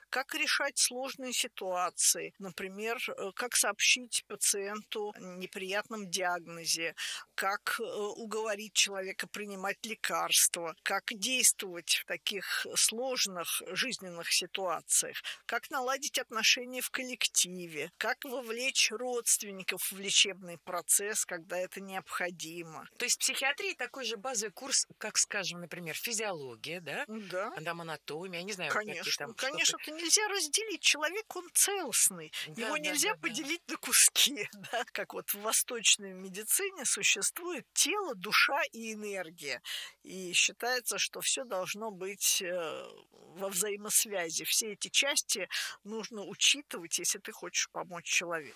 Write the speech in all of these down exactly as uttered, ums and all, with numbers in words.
как решать сложные ситуации, например, э, как сообщить пациенту о неприятном диагнозе, как э, уговорить человека принимать лекарства, как действовать в таких сложных жизненных ситуациях, как наладить отношения в коллективе, как вовлечь родственников в лечебный процесс, когда это необходимо. То есть в психиатрии такой же базовый курс, как, скажем, например, физиология, да? Да. Там анатомия, я не знаю, какие Конечно, там конечно, что-то. это нельзя разделить. Человек, он целостный. Его Да, да, нельзя да, да. поделить на куски, да. Как вот в восточной медицине существует тело, душа и энергия. И считается, что все должно быть э, во взаимосвязи. Все эти части нужно учитывать, если ты хочешь помочь человеку.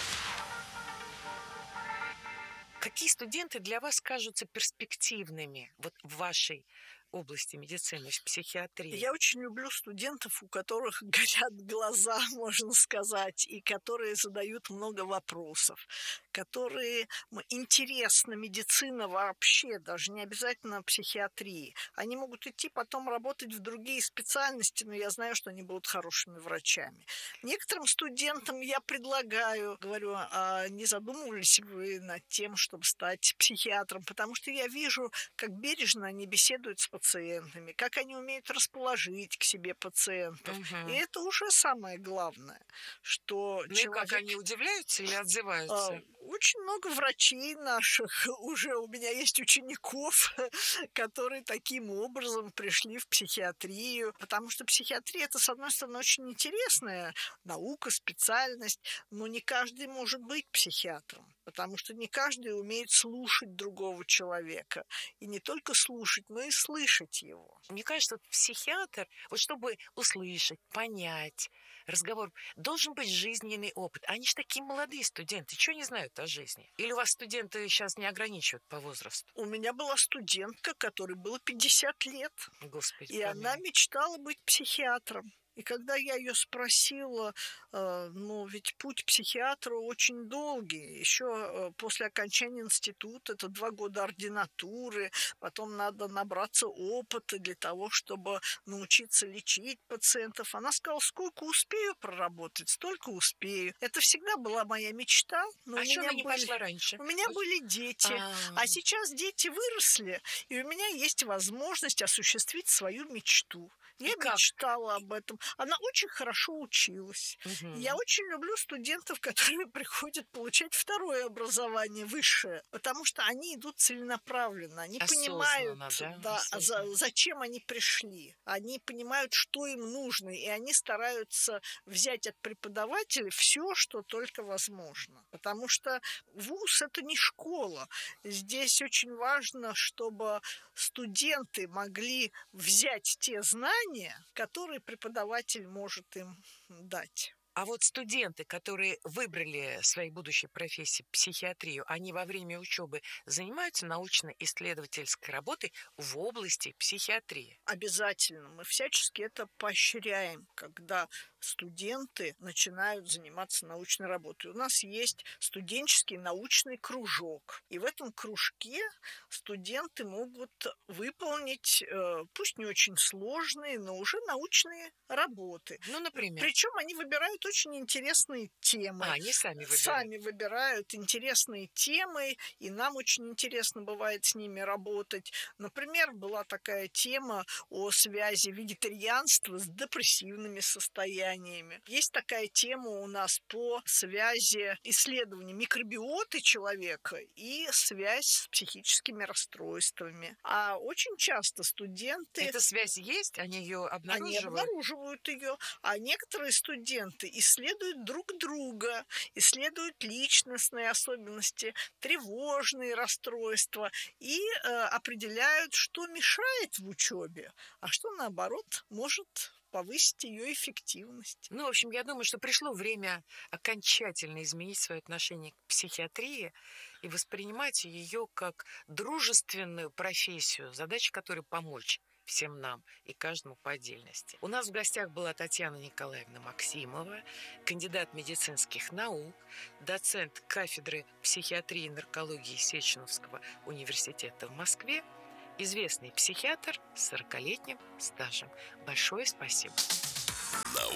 Какие студенты для вас кажутся перспективными вот в вашей области медицины, в психиатрии? Я очень люблю студентов, у которых горят глаза, можно сказать, и которые задают много вопросов, которые м, интересна медицина вообще, даже не обязательно психиатрии. Они могут идти потом работать в другие специальности, но я знаю, что они будут хорошими врачами. Некоторым студентам я предлагаю, говорю, а не задумывались вы над тем, чтобы стать психиатром, потому что я вижу, как бережно они беседуют с пациентами, как они умеют расположить к себе пациентов. И Мгм. это уже самое главное, что Ну и как, человек... они удивляются или А, отзываются? Очень много врачей наших, уже у меня есть учеников, которые таким образом пришли в психиатрию, потому что психиатрия — это, с одной стороны, очень интересная наука, специальность, но не каждый может быть психиатром, потому что не каждый умеет слушать другого человека, и не только слушать, но и слышать его. Мне кажется, вот психиатр, вот чтобы услышать, понять разговор, должен быть жизненный опыт. Они же такие молодые студенты, чего не знают о жизни? Или у вас студенты сейчас не ограничивают по возрасту? У меня была студентка, которой было пятьдесят лет, Господи, и она помилуй. мечтала быть психиатром. И когда я ее спросила, э, ну, ведь путь психиатра очень долгий, еще э, после окончания института, это два года ординатуры, потом надо набраться опыта для того, чтобы научиться лечить пациентов. Она сказала, сколько успею проработать, столько успею. Это всегда была моя мечта, но А у что меня она не были... пошла раньше? У меня были дети, А, а сейчас дети выросли, и у меня есть возможность осуществить свою мечту. и Я как? мечтала об этом. Она очень хорошо училась. И я Мгм. очень люблю студентов, которые приходят получать второе образование высшее, потому что они идут целенаправленно, они понимают, Осознанно, да? да, а за- Осознанно. зачем они пришли. Они понимают, что им нужно, и они стараются взять от преподавателя все, что только возможно. Потому что вуз — это не школа. Здесь очень важно, чтобы студенты могли взять те знания, которые преподаватель может им дать. А вот студенты, которые выбрали своей будущей профессией психиатрию, они во время учебы занимаются научно-исследовательской работой в области психиатрии? Обязательно. Мы всячески это поощряем, когда студенты начинают заниматься научной работой. У нас есть студенческий научный кружок. И в этом кружке студенты могут выполнить, э, пусть не очень сложные, но уже научные работы. Ну, например. Причем они выбирают очень интересные темы. А, они сами выбирают. Сами выбирают интересные темы, и нам очень интересно бывает с ними работать. Например, была такая тема о связи вегетарианства с депрессивными состояниями. Есть такая тема у нас по связи исследования микробиоты человека и связь с психическими расстройствами. А очень часто студенты... Эта связь есть? Они ее Они обнаруживают? обнаруживают ее, а некоторые студенты исследуют друг друга, исследуют личностные особенности, тревожные расстройства и э, определяют, что мешает в учебе, а что, наоборот, может повысить ее эффективность. Ну, в общем, я думаю, что пришло время окончательно изменить свое отношение к психиатрии и воспринимать ее как дружественную профессию, задача которой помочь всем нам и каждому по отдельности. У нас в гостях была Татьяна Николаевна Максимова, кандидат медицинских наук, доцент кафедры психиатрии и наркологии Сеченовского университета в Москве, известный психиатр с сорокалетним стажем. Большое спасибо. Наука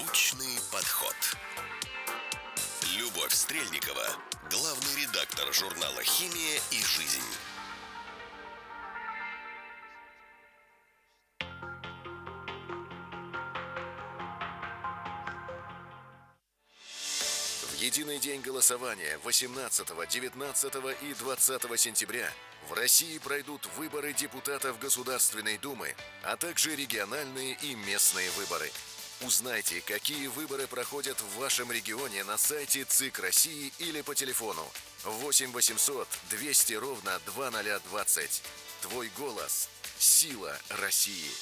Научный подход. Любовь Стрельникова, главный редактор журнала «Химия и жизнь». В единый день голосования восемнадцатого, девятнадцатого и двадцатого сентября в России пройдут выборы депутатов Государственной Думы, а также региональные и местные выборы. Узнайте, какие выборы проходят в вашем регионе на сайте ЦИК России или по телефону восемь восемьсот двести ровно два ноль двадцать. Твой голос – сила России.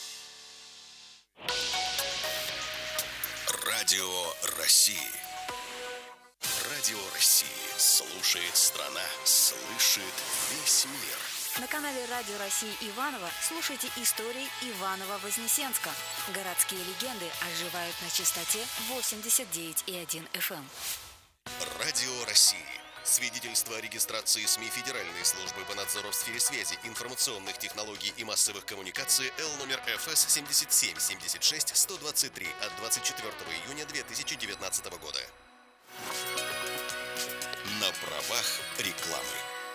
Радио России. Радио России. Слушает страна, слышит весь мир. На канале Радио России Иваново слушайте истории Иваново-Вознесенска. Городские легенды оживают на частоте восемьдесят девять и один эф эм. Радио России. Свидетельство о регистрации СМИ Федеральной службы по надзору в сфере связи, информационных технологий и массовых коммуникаций Л номер эф эс семьдесят семь семьдесят шесть сто двадцать три от двадцать четвёртого июня две тысячи девятнадцатого года. На правах рекламы.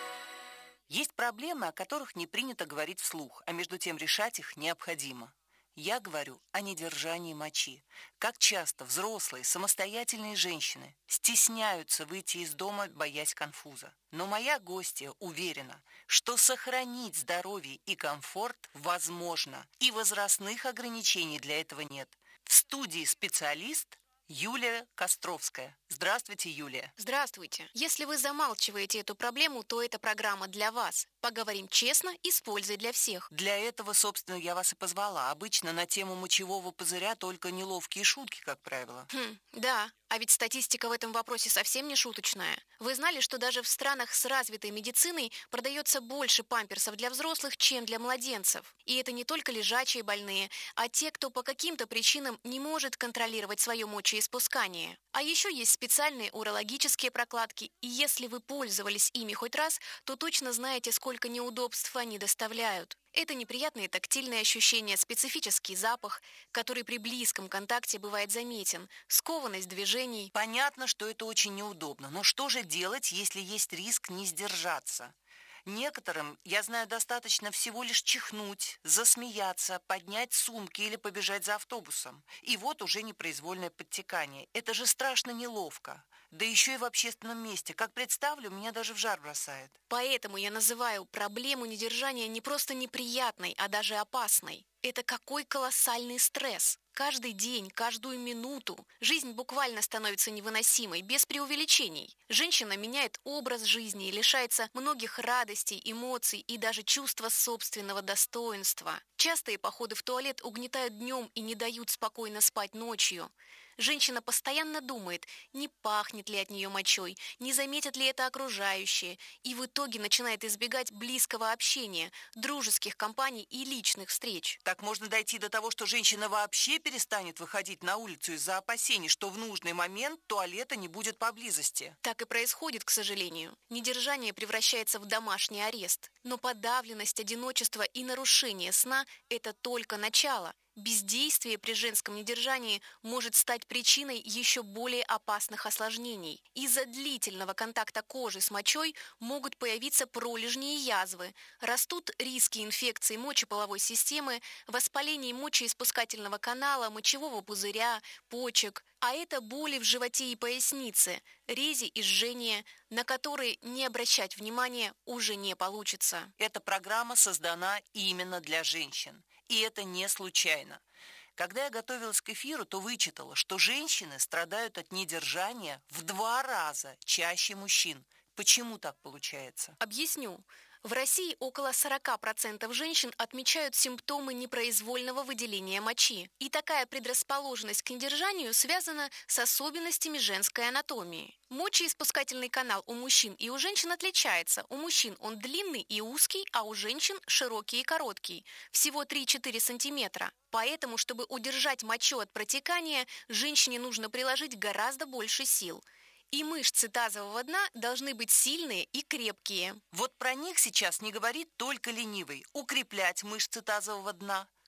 Есть проблемы, о которых не принято говорить вслух, а между тем решать их необходимо. Я говорю о недержании мочи. Как часто взрослые, самостоятельные женщины стесняются выйти из дома, боясь конфуза. Но моя гостья уверена, что сохранить здоровье и комфорт возможно, и возрастных ограничений для этого нет. В студии специалист Юлия Костровская. Здравствуйте, Юлия. Здравствуйте. Если вы замалчиваете эту проблему, то эта программа для вас. Поговорим честно и с пользой для всех. Для этого, собственно, я вас и позвала. Обычно на тему мочевого пузыря только неловкие шутки, как правило. Хм, да. А ведь статистика в этом вопросе совсем не шуточная. Вы знали, что даже в странах с развитой медициной продается больше памперсов для взрослых, чем для младенцев? И это не только лежачие больные, а те, кто по каким-то причинам не может контролировать свое мочеиспускание. А еще есть специальные урологические прокладки, и если вы пользовались ими хоть раз, то точно знаете, сколько неудобств они доставляют. Это неприятные тактильные ощущения, специфический запах, который при близком контакте бывает заметен, скованность движений. Понятно, что это очень неудобно, но что же делать, если есть риск не сдержаться? Некоторым, я знаю, достаточно всего лишь чихнуть, засмеяться, поднять сумки или побежать за автобусом. И вот уже непроизвольное подтекание. Это же страшно неловко. Да еще и в общественном месте. Как представлю, меня даже в жар бросает. Поэтому я называю проблему недержания не просто неприятной, а даже опасной. Это какой колоссальный стресс. Каждый день, каждую минуту жизнь буквально становится невыносимой, без преувеличений. Женщина меняет образ жизни и лишается многих радостей, эмоций и даже чувства собственного достоинства. Частые походы в туалет угнетают днем и не дают спокойно спать ночью. Женщина постоянно думает, не пахнет ли от нее мочой, не заметят ли это окружающие, и в итоге начинает избегать близкого общения, дружеских компаний и личных встреч. Так можно дойти до того, что женщина вообще перестанет выходить на улицу из-за опасений, что в нужный момент туалета не будет поблизости. Так и происходит, к сожалению. Недержание превращается в домашний арест. Но подавленность, одиночество и нарушение сна – это только начало. Бездействие при женском недержании может стать причиной еще более опасных осложнений. Из-за длительного контакта кожи с мочой могут появиться пролежни и язвы, растут риски инфекций мочеполовой системы, воспалений мочеиспускательного канала, мочевого пузыря, почек. А это боли в животе и пояснице, рези и жжение, на которые не обращать внимания уже не получится. Эта программа создана именно для женщин. И это не случайно. Когда я готовилась к эфиру, то вычитала, что женщины страдают от недержания в два раза чаще мужчин. Почему так получается? Объясню. В России около сорок процентов женщин отмечают симптомы непроизвольного выделения мочи. И такая предрасположенность к недержанию связана с особенностями женской анатомии. Мочеиспускательный канал у мужчин и у женщин отличается. У мужчин он длинный и узкий, а у женщин широкий и короткий. Всего три-четыре сантиметра. Поэтому, чтобы удержать мочу от протекания, женщине нужно приложить гораздо больше сил. И мышцы тазового дна должны быть сильные и крепкие. Вот про них сейчас не говорит только ленивый. Укреплять мышцы тазового дна.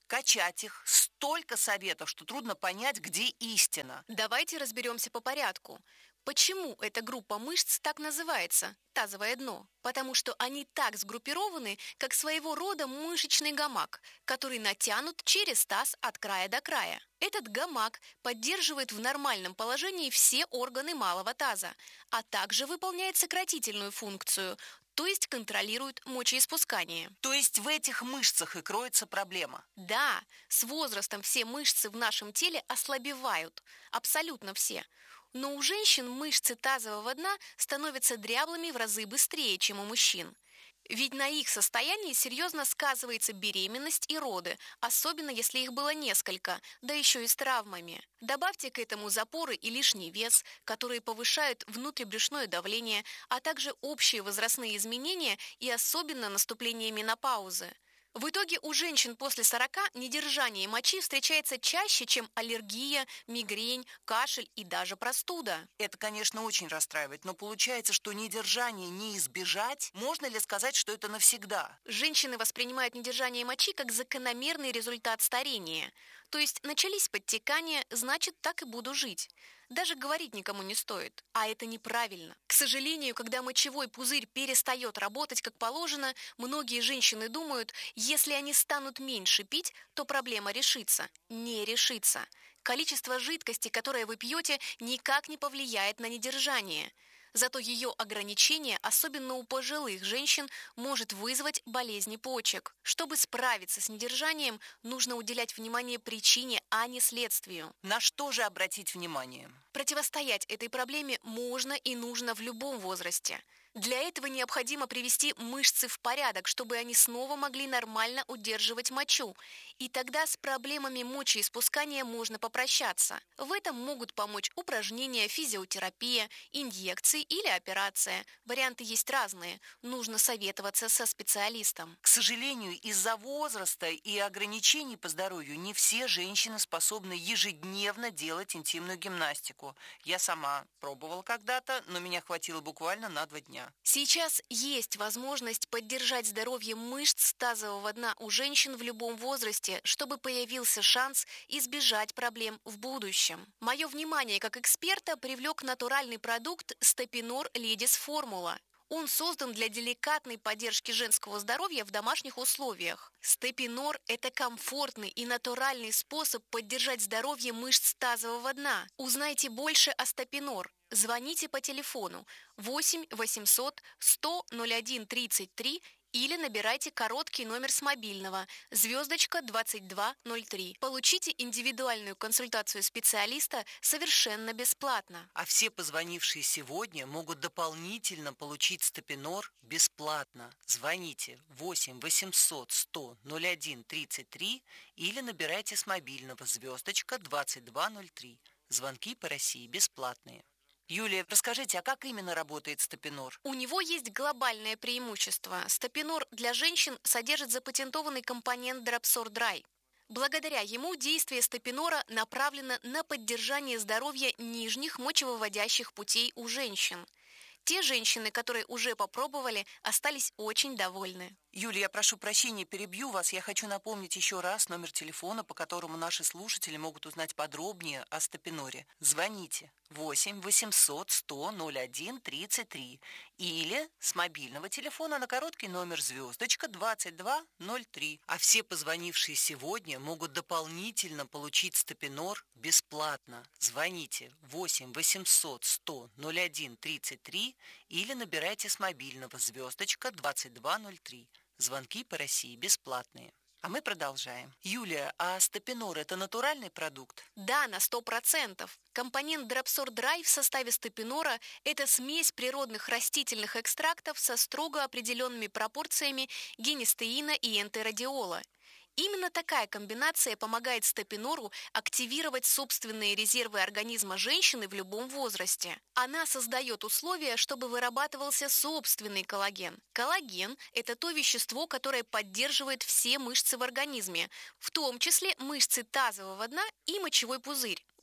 качать их, столько советов, что трудно понять, где истина. Давайте разберемся по порядку. Почему эта группа мышц так называется – тазовое дно? Потому что они так сгруппированы, как своего рода мышечный гамак, который натянут через таз от края до края. Этот гамак поддерживает в нормальном положении все органы малого таза, а также выполняет сократительную функцию, то есть контролирует мочеиспускание. То есть в этих мышцах и кроется проблема? Да, с возрастом все мышцы в нашем теле ослабевают, абсолютно все. Но у женщин мышцы тазового дна становятся дряблыми в разы быстрее, чем у мужчин. Ведь на их состоянии серьезно сказывается беременность и роды, особенно если их было несколько, да еще и с травмами. Добавьте к этому запоры и лишний вес, которые повышают внутрибрюшное давление, а также общие возрастные изменения и особенно наступление менопаузы. В итоге у женщин после сорока недержание мочи встречается чаще, чем аллергия, мигрень, кашель и даже простуда. Это, конечно, очень расстраивает, но получается, что недержание не избежать. Можно ли сказать, что это навсегда? Женщины воспринимают недержание мочи как закономерный результат старения. То есть начались подтекания, значит, так и буду жить. Даже говорить никому не стоит. А это неправильно. К сожалению, когда мочевой пузырь перестает работать как положено, многие женщины думают, если они станут меньше пить, то проблема решится. Не решится. Количество жидкости, которое вы пьете, никак не повлияет на недержание. Зато ее ограничение, особенно у пожилых женщин, может вызвать болезни почек. Чтобы справиться с недержанием, нужно уделять внимание причине, а не следствию. На что же обратить внимание? Противостоять этой проблеме можно и нужно в любом возрасте. Для этого необходимо привести мышцы в порядок, чтобы они снова могли нормально удерживать мочу. И тогда с проблемами мочеиспускания можно попрощаться. В этом могут помочь упражнения, физиотерапия, инъекции или операция. Варианты есть разные. Нужно советоваться со специалистом. К сожалению, из-за возраста и ограничений по здоровью не все женщины способны ежедневно делать интимную гимнастику. Я сама пробовала когда-то, но меня хватило буквально на два дня. Сейчас есть возможность поддержать здоровье мышц тазового дна у женщин в любом возрасте, чтобы появился шанс избежать проблем в будущем. Мое внимание как эксперта привлек натуральный продукт Степинор Ледис Формула. Он создан для деликатной поддержки женского здоровья в домашних условиях. Степинор – это комфортный и натуральный способ поддержать здоровье мышц тазового дна. Узнайте больше о Степинор. Звоните по телефону восемь восемьсот сто ноль один тридцать три или набирайте короткий номер с мобильного звездочка двадцать два ноль три. Получите индивидуальную консультацию специалиста совершенно бесплатно. А все позвонившие сегодня могут дополнительно получить Степинор бесплатно. Звоните восемь восемьсот сто ноль один тридцать три или набирайте с мобильного звездочка двадцать два ноль три. Звонки по России бесплатные. Юлия, расскажите, а как именно работает Степинор? У него есть глобальное преимущество. Степинор для женщин содержит запатентованный компонент Dropsor Dry. Благодаря ему действие Степинора направлено на поддержание здоровья нижних мочевыводящих путей у женщин. Те женщины, которые уже попробовали, остались очень довольны. Юлия, я прошу прощения, перебью вас. Я хочу напомнить еще раз номер телефона, по которому наши слушатели могут узнать подробнее о Степиноре. Звоните восемь восемьсот сто ноль один тридцать три или с мобильного телефона на короткий номер звездочка двадцать два ноль три. А все позвонившие сегодня могут дополнительно получить Степинор бесплатно. Звоните восемь восемьсот сто ноль один тридцать три или набирайте с мобильного звездочка двадцать два ноль три. Звонки по России бесплатные. А мы продолжаем. Юлия, а Степинор – это натуральный продукт? Да, на сто процентов. Компонент Dropsor Dry в составе Степинора – это смесь природных растительных экстрактов со строго определенными пропорциями гинистеина и энтеродиола. Именно такая комбинация помогает Степинору активировать собственные резервы организма женщины в любом возрасте. Она создает условия, чтобы вырабатывался собственный коллаген. Коллаген – это то вещество, которое поддерживает все мышцы в организме, в том числе мышцы тазового дна и мочевой пузырь.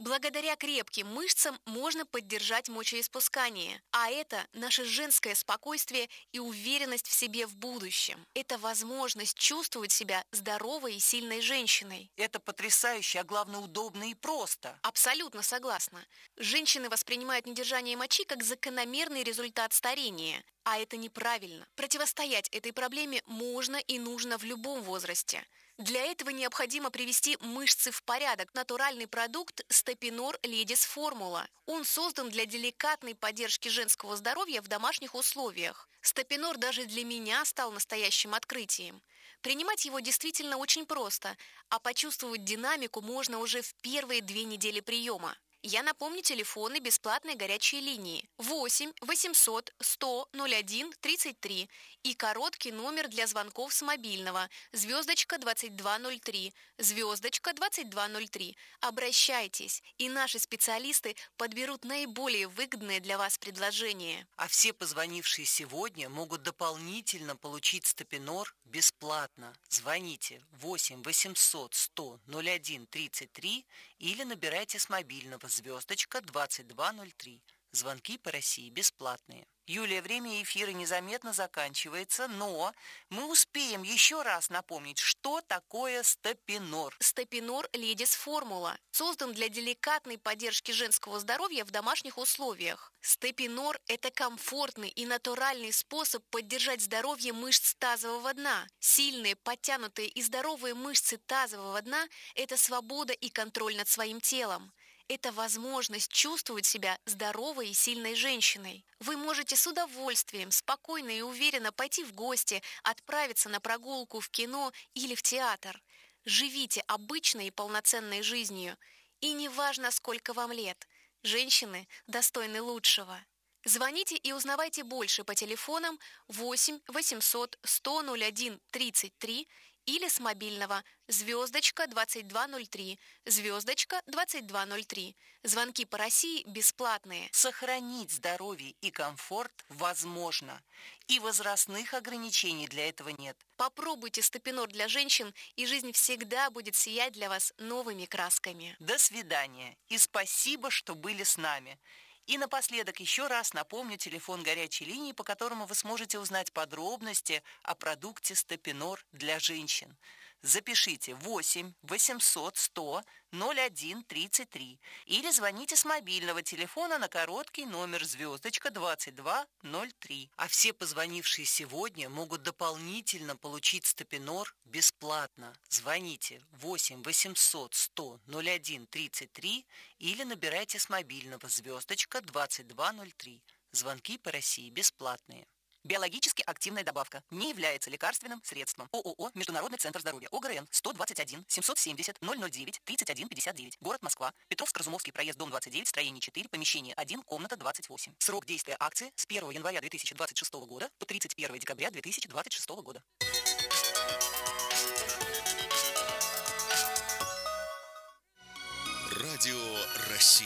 Благодаря крепким мышцам можно поддержать мочеиспускание, а это наше женское спокойствие и уверенность в себе в будущем. Это возможность чувствовать себя здоровой и сильной женщиной. Это потрясающе, а главное удобно и просто. Абсолютно согласна. Женщины воспринимают недержание мочи как закономерный результат старения, а это неправильно. Противостоять этой проблеме можно и нужно в любом возрасте. Для этого необходимо привести мышцы в порядок. Натуральный продукт Степинор Ледис Формула. Он создан для деликатной поддержки женского здоровья в домашних условиях. Степинор даже для меня стал настоящим открытием. Принимать его действительно очень просто, а почувствовать динамику можно уже в первые две недели приема. Я напомню телефоны бесплатной горячей линии восемь восемьсот сто ноль один тридцать три и короткий номер для звонков с мобильного звездочка двадцать два ноль три, звездочка двадцать два ноль три. Обращайтесь, и наши специалисты подберут наиболее выгодное для вас предложение. А все позвонившие сегодня могут дополнительно получить Степинор бесплатно. Звоните восемь восемьсот сто ноль один тридцать три или набирайте с мобильного звездочка двадцать два ноль три. Звонки по России бесплатные. Юлия, время эфира незаметно заканчивается, но мы успеем еще раз напомнить, что такое Степинор. Степинор Ледис Формула создан для деликатной поддержки женского здоровья в домашних условиях. Степинор – это комфортный и натуральный способ поддержать здоровье мышц тазового дна. Сильные, подтянутые и здоровые мышцы тазового дна – это свобода и контроль над своим телом. Это возможность чувствовать себя здоровой и сильной женщиной. Вы можете с удовольствием, спокойно и уверенно пойти в гости, отправиться на прогулку в кино или в театр. Живите обычной и полноценной жизнью. И неважно, сколько вам лет, женщины достойны лучшего. Звоните и узнавайте больше по телефонам восемь восемьсот сто ноль один тридцать три или с мобильного звездочка двадцать два ноль три, звездочка двадцать два ноль три. Звонки по России бесплатные. Сохранить здоровье и комфорт возможно. И возрастных ограничений для этого нет. Попробуйте Степинор для женщин, и жизнь всегда будет сиять для вас новыми красками. До свидания. И спасибо, что были с нами. И напоследок еще раз напомню телефон горячей линии, по которому вы сможете узнать подробности о продукте Степинор для женщин. Запишите восемь восемьсот сто ноль один тридцать три или звоните с мобильного телефона на короткий номер звездочка двадцать два ноль три. А все позвонившие сегодня могут дополнительно получить Степинор бесплатно. Звоните восемь восемьсот сто ноль один тридцать три или набирайте с мобильного звездочка двадцать два ноль три. Звонки по России бесплатные. Биологически активная добавка не является лекарственным средством. ООО «Международный центр здоровья». ОГРН сто двадцать один семьсот семьдесят ноль ноль девять тридцать один пятьдесят девять. Город Москва. Петровско-Разумовский проезд, дом двадцать девять, строение четыре, помещение один, комната двадцать восемь. Срок действия акции с первого января две тысячи двадцать шестого года по тридцать первого декабря две тысячи двадцать шестого года. Радио России.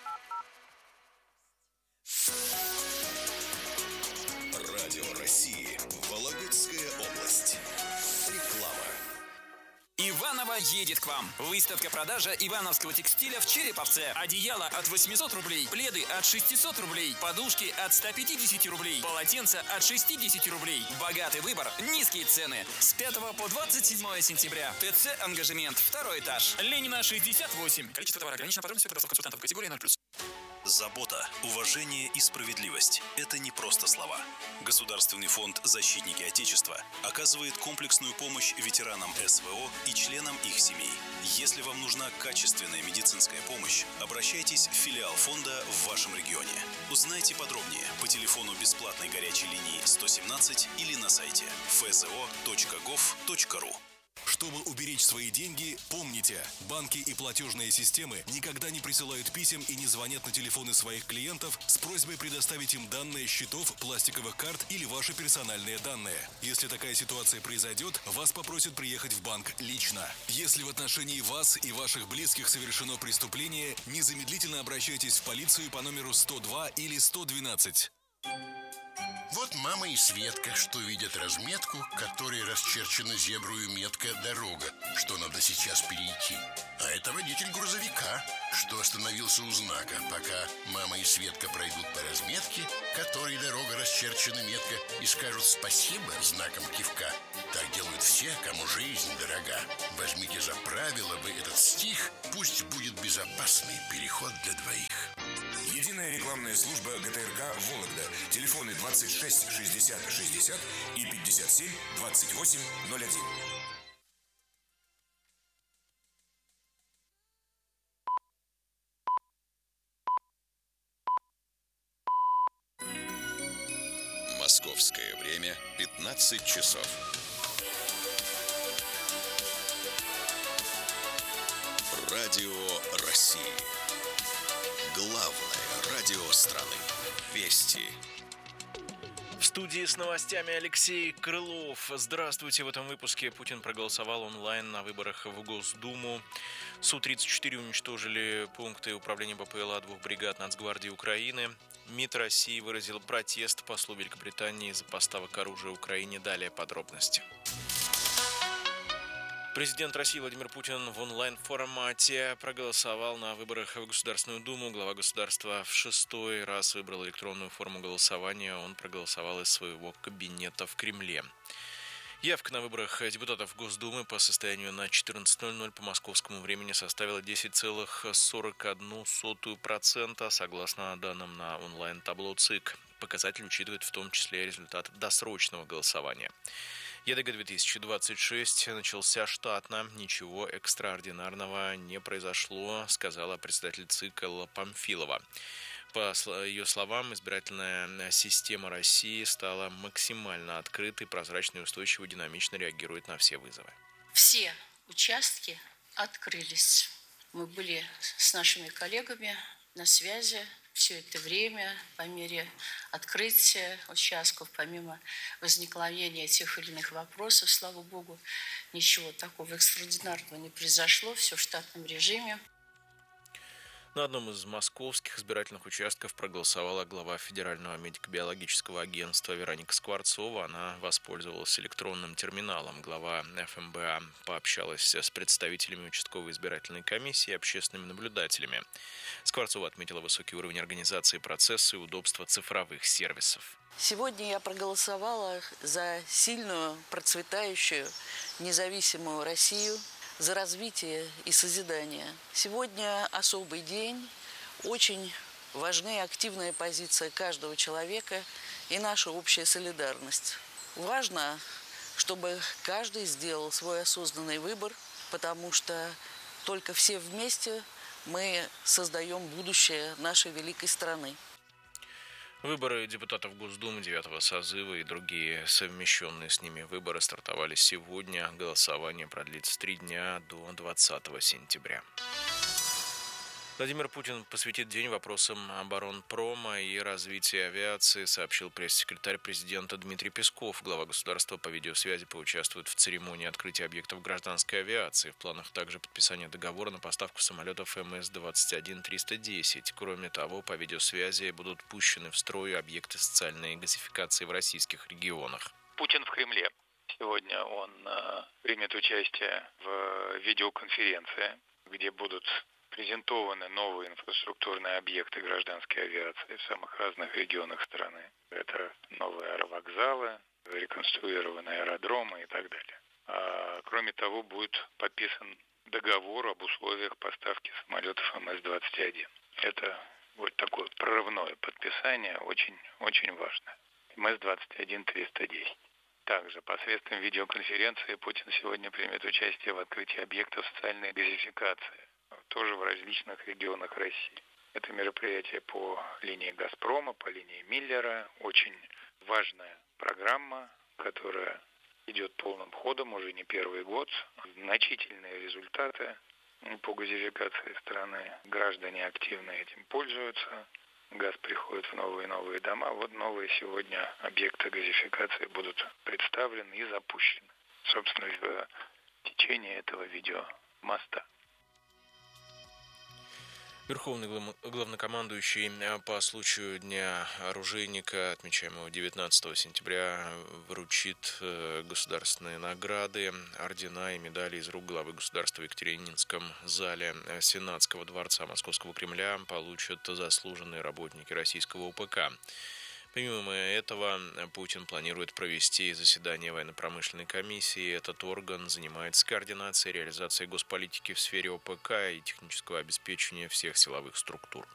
Радио России. Вологодская область. Реклама. Иваново едет к вам. Выставка-продажа ивановского текстиля в Череповце. Одеяло от восьмисот рублей, пледы от шестисот рублей, подушки от ста пятидесяти рублей, полотенца от шестидесяти рублей. Богатый выбор, низкие цены. С пятого по двадцать седьмое сентября. ТЦ «Ангажемент», второй этаж. Ленина, шестьдесят восемь. Количество товара ограничено, подробности продавцов консультантов. Категория ноль плюс. Забота, уважение и справедливость – это не просто слова. Государственный фонд «Защитники Отечества» оказывает комплексную помощь ветеранам СВО и членам их семей. Если вам нужна качественная медицинская помощь, обращайтесь в филиал фонда в вашем регионе. Узнайте подробнее по телефону бесплатной горячей линии сто семнадцать или на сайте эф зэ о точка гов точка ру. Чтобы уберечь свои деньги, помните, банки и платежные системы никогда не присылают писем и не звонят на телефоны своих клиентов с просьбой предоставить им данные счетов, пластиковых карт или ваши персональные данные. Если такая ситуация произойдет, вас попросят приехать в банк лично. Если в отношении вас и ваших близких совершено преступление, незамедлительно обращайтесь в полицию по номеру сто два или сто двенадцать. Вот мама и Светка, что видят разметку, которой расчерчена зеброю метка «Дорога», что надо сейчас перейти. А это водитель грузовика, что остановился у знака, пока мама и Светка пройдут по разметке, которой дорога расчерчена метко, и скажут спасибо знаком кивка. Так делают все, кому жизнь дорога. Возьмите за правило вы этот стих, пусть будет безопасный переход для двоих. Единая рекламная служба ГТРК «Вологда». Телефоны двадцать шесть шестьдесят шестьдесят и пятьдесят семь двадцать восемь ноль один. Московское время пятнадцать часов. Радио России. Главное радио страны. Вести. В студии с новостями Алексей Крылов. Здравствуйте. В этом выпуске Путин проголосовал онлайн на выборах в Госдуму. Су тридцать четыре уничтожили пункты управления БПЛА двух бригад Нацгвардии Украины. МИД России выразил протест послу Великобритании из-за поставок оружия Украине. Далее подробности. Президент России Владимир Путин в онлайн-формате проголосовал на выборах в Государственную Думу. Глава государства в шестой раз выбрал электронную форму голосования. Он проголосовал из своего кабинета в Кремле. Явка на выборах депутатов Госдумы по состоянию на четырнадцать ноль ноль по московскому времени составила десять целых сорок одна сотая процента, согласно данным на онлайн-табло ЦИК. Показатель учитывает в том числе результат досрочного голосования. ЕДГ две тысячи двадцать шесть начался штатно, ничего экстраординарного не произошло, сказала председатель ЦИК Элла Памфилова. По ее словам, избирательная система России стала максимально открытой, прозрачной и устойчиво, динамично реагирует на все вызовы. Все участки открылись. Мы были с нашими коллегами на связи все это время, по мере открытия участков, помимо возникновения тех или иных вопросов, слава богу, ничего такого экстраординарного не произошло, все в штатном режиме. На одном из московских избирательных участков проголосовала глава Федерального медико-биологического агентства Вероника Скворцова. Она воспользовалась электронным терминалом. Глава эф эм бэ а пообщалась с представителями участковой избирательной комиссии и общественными наблюдателями. Скворцова отметила высокий уровень организации процесса и удобства цифровых сервисов. Сегодня я проголосовала за сильную, процветающую, независимую Россию, за развитие и созидание. Сегодня особый день, очень важны активная позиция каждого человека и наша общая солидарность. Важно, чтобы каждый сделал свой осознанный выбор, потому что только все вместе мы создаем будущее нашей великой страны. Выборы депутатов Госдумы девятого созыва и другие совмещенные с ними выборы стартовали сегодня. Голосование продлится три дня до двадцатого сентября. Владимир Путин посвятит день вопросам оборонпрома и развития авиации, сообщил пресс-секретарь президента Дмитрий Песков. Глава государства по видеосвязи поучаствует в церемонии открытия объектов гражданской авиации. В планах также подписание договора на поставку самолетов эм эс двадцать один триста десять. Кроме того, по видеосвязи будут пущены в строй объекты социальной газификации в российских регионах. Путин в Кремле. Сегодня он э, примет участие в видеоконференции, где будут презентованы новые инфраструктурные объекты гражданской авиации в самых разных регионах страны. Это новые аэровокзалы, реконструированные аэродромы и так далее. А, кроме того, будет подписан договор об условиях поставки самолетов эм эс двадцать один. Это вот такое прорывное подписание, очень, очень важно. эм эс двадцать один триста десять. Также посредством видеоконференции Путин сегодня примет участие в открытии объектов социальной газификации, тоже в различных регионах России. Это мероприятие по линии «Газпрома», по линии Миллера. Очень важная программа, которая идет полным ходом уже не первый год. Значительные результаты по газификации страны. Граждане активно этим пользуются. Газ приходит в новые и новые дома. Вот новые сегодня объекты газификации будут представлены и запущены, собственно, в течение этого видеомоста. Верховный главнокомандующий по случаю Дня оружейника, отмечаемого девятнадцатого сентября, вручит государственные награды, ордена и медали из рук главы государства в Екатерининском зале Сенатского дворца Московского Кремля получат заслуженные работники российского ОПК. Помимо этого, Путин планирует провести заседание военно-промышленной комиссии. Этот орган занимается координацией и реализацией госполитики в сфере ОПК и технического обеспечения всех силовых структур.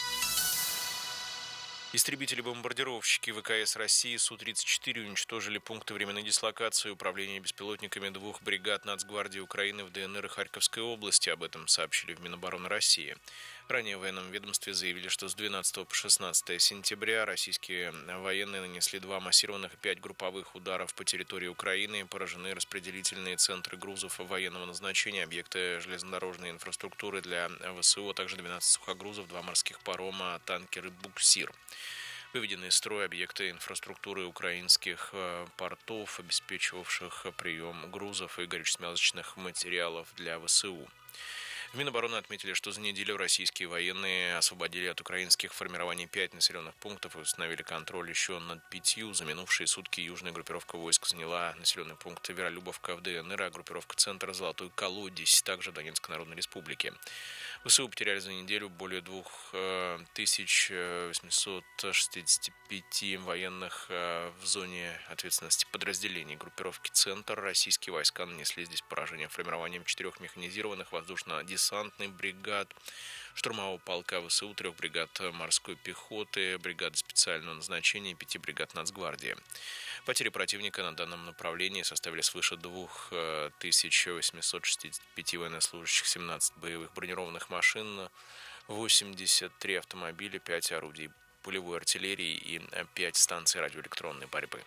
Истребители-бомбардировщики ВКС России Су тридцать четыре уничтожили пункты временной дислокации управления беспилотниками двух бригад Нацгвардии Украины в ДНР и Харьковской области. Об этом сообщили в Минобороны России. Ранее в военном ведомстве заявили, что с двенадцатого по шестнадцатое сентября российские военные нанесли два массированных и пять групповых ударов по территории Украины. Поражены распределительные центры грузов военного назначения, объекты железнодорожной инфраструктуры для ВСУ, а также двенадцать сухогрузов, два морских парома, танкеры «Буксир». Выведены из строя объекты инфраструктуры украинских портов, обеспечивавших прием грузов и горюче-смазочных материалов для ВСУ. В Минобороны отметили, что за неделю российские военные освободили от украинских формирований пять населенных пунктов и установили контроль еще над пятью. За минувшие сутки южная группировка войск заняла населенный пункт Веролюбовка в ДНР, а группировка центра Золотой Колодец, также в Донецкой Народной Республике. ВСУ потеряли за неделю более двух тысяч восьмисот шестидесяти пяти военных в зоне ответственности подразделений группировки «Центр». Российские войска нанесли здесь поражение формированием четырех механизированных воздушно-десантных бригад, штурмового полка ВСУ, трех бригад морской пехоты, бригады специального назначения и пяти бригад Нацгвардии. Потери противника на данном направлении составили свыше двух тысяч восьмисот шестидесяти пяти военнослужащих, семнадцать боевых бронированных машин, восемьдесят три автомобиля, пять орудий пулевой артиллерии и пять станций радиоэлектронной борьбы.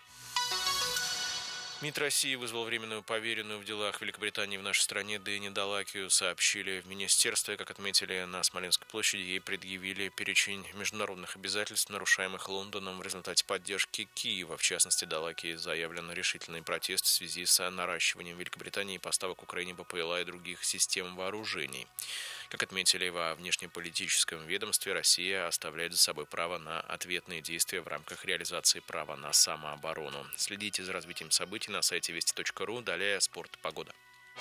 МИД России вызвал временную поверенную в делах Великобритании в нашей стране Дэни Далакию. Сообщили в министерстве, как отметили на Смоленской площади, ей предъявили перечень международных обязательств, нарушаемых Лондоном в результате поддержки Киева. В частности, Далакии заявлен решительный протест в связи с наращиванием Великобритании поставок Украине БПЛА и других систем вооружений. Как отметили во внешнеполитическом ведомстве, Россия оставляет за собой право на ответные действия в рамках реализации права на самооборону. Следите за развитием событий на сайте вести точка ру. Далее спорт и погода.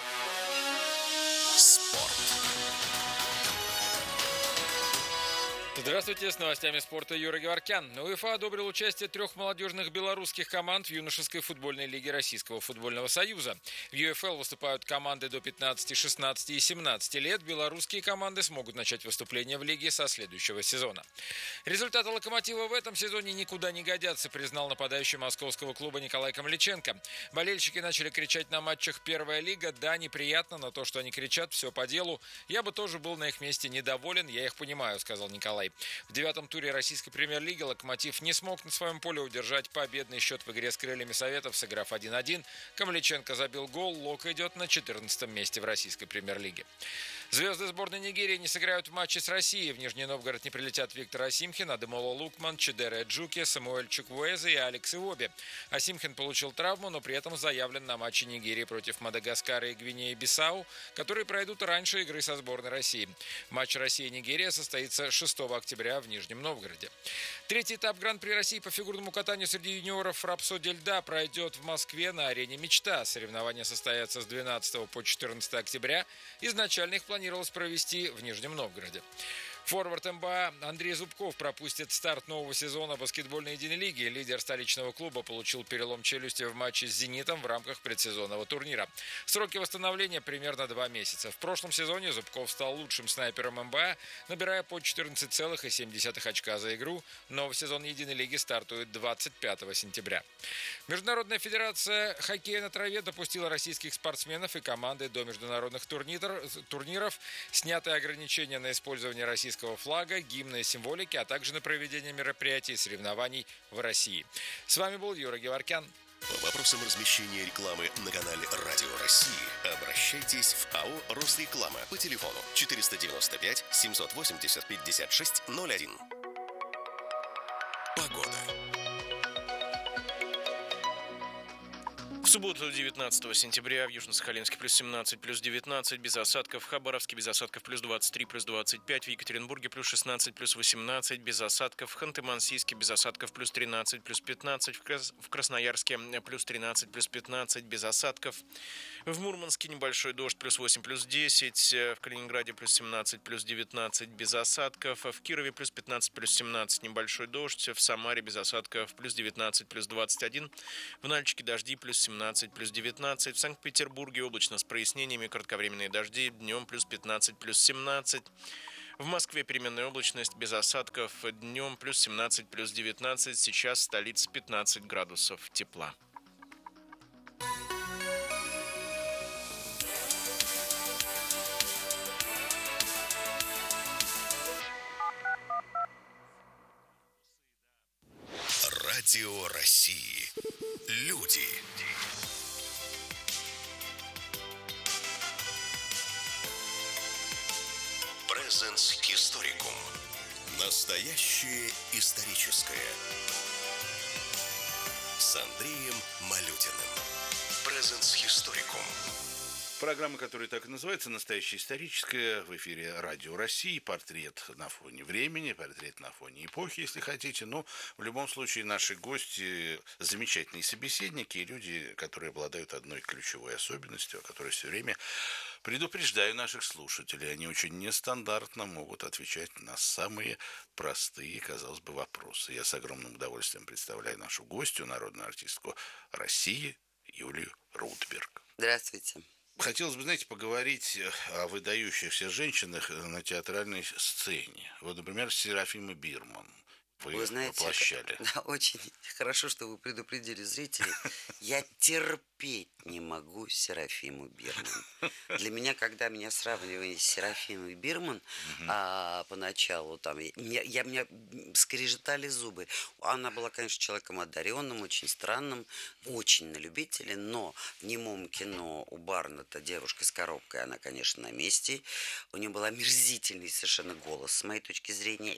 Спорт. Здравствуйте, с новостями спорта Юрий Геворкян. УЕФА одобрил участие трех молодежных белорусских команд в юношеской футбольной лиге Российского футбольного союза. В ю эф эл выступают команды до пятнадцати, шестнадцати и семнадцати лет. Белорусские команды смогут начать выступление в лиге со следующего сезона. Результаты «Локомотива» в этом сезоне никуда не годятся, признал нападающий московского клуба Николай Камличенко. Болельщики начали кричать на матчах «Первая лига». Да, неприятно, но то, что они кричат, все по делу. Я бы тоже был на их месте недоволен, я их понимаю, сказал Николай. В девятом туре российской премьер-лиги «Локомотив» не смог на своем поле удержать победный счет в игре с «Крыльями Советов», сыграв один один. Камличенко забил гол, «Лок» идет на четырнадцатом месте в российской премьер-лиге. Звезды сборной Нигерии не сыграют в матче с Россией. В Нижний Новгород не прилетят Виктор Осимхин, Адемоло Лукман, Чидере Джуки, Самуэль Чуквуэзе и Алекс Иwobi. Осимхин получил травму, но при этом заявлен на матче Нигерии против Мадагаскара и Гвинеи-Бисау, которые пройдут раньше игры со сборной России. Матч Россия-Нигерия состоится шестого октября в Нижнем Новгороде. Третий этап Гран-при России по фигурному катанию среди юниоров «Рапсодия льда» пройдет в Москве на арене «Мечта». Соревнования состоятся с двенадцатого по четырнадцатое октября. Изначально их планировалось провести в Нижнем Новгороде. Форвард эм бэ а Андрей Зубков пропустит старт нового сезона баскетбольной единой лиги. Лидер столичного клуба получил перелом челюсти в матче с «Зенитом» в рамках предсезонного турнира. Сроки восстановления примерно два месяца. В прошлом сезоне Зубков стал лучшим снайпером эм бэ а, набирая по четырнадцать целых семь десятых очка за игру. Новый сезон единой лиги стартует двадцать пятого сентября. Международная федерация хоккея на траве допустила российских спортсменов и команды до международных турниров. Сняты ограничения на использование российского флага, гимна и символики, а также на проведение мероприятий и соревнований в России. С вами был Юрий Геворкян. По вопросам размещения рекламы на канале Радио России обращайтесь в а о «Росреклама» по телефону четыреста девяносто пять семьсот восемьдесят пятьдесят шесть ноль один. Погода. В субботу, девятнадцатого сентября, в Южно-Сахалинске плюс семнадцать, плюс девятнадцать, без осадков. В Хабаровске без осадков плюс двадцать три, плюс двадцать пять. В Екатеринбурге плюс шестнадцать, плюс восемнадцать, без осадков. В Ханты-Мансийске без осадков плюс тринадцать, плюс пятнадцать. В, Крас... в Красноярске плюс тринадцать, плюс пятнадцать, без осадков. В Мурманске небольшой дождь, плюс восемь, плюс десять. В Калининграде плюс семнадцать, плюс девятнадцать, без осадков. В Кирове плюс пятнадцать, плюс семнадцать, небольшой дождь. В Самаре без осадков плюс девятнадцать, плюс двадцать один. В Нальчике дожди плюс семнадцать, плюс девятнадцать. В Санкт-Петербурге облачно с прояснениями, кратковременные дожди, днем плюс пятнадцать, плюс семнадцать. В Москве переменная облачность, без осадков, днем плюс семнадцать, плюс девятнадцать. Сейчас в столице пятнадцать градусов тепла. Радио России. Люди. Presence Historicum. Настоящее историческое. С Андреем Малютиным. Presence Historicum. Программа, которая так и называется, «Настоящее историческое», в эфире Радио России. Портрет на фоне времени, портрет на фоне эпохи, если хотите. Но в любом случае наши гости – замечательные собеседники и люди, которые обладают одной ключевой особенностью, о которой все время предупреждаю наших слушателей. Они очень нестандартно могут отвечать на самые простые, казалось бы, вопросы. Я с огромным удовольствием представляю нашу гостью, народную артистку России Юлию Рудберг. Здравствуйте. Хотелось бы, знаете, поговорить о выдающихся женщинах на театральной сцене. Вот, например, Серафима Бирман. Вы, вы знаете, воплощали. Да, очень хорошо, что вы предупредили зрителей. Я терпеть не могу Серафиму Бирман. Для меня, когда меня сравнивали с Серафимой Бирман, угу. а, поначалу там, я, я, меня скрежетали зубы. Она была, конечно, человеком одаренным, очень странным, очень на любителя, но в немом кино у Барнета девушка с коробкой, она, конечно, на месте. У нее был омерзительный совершенно голос, с моей точки зрения.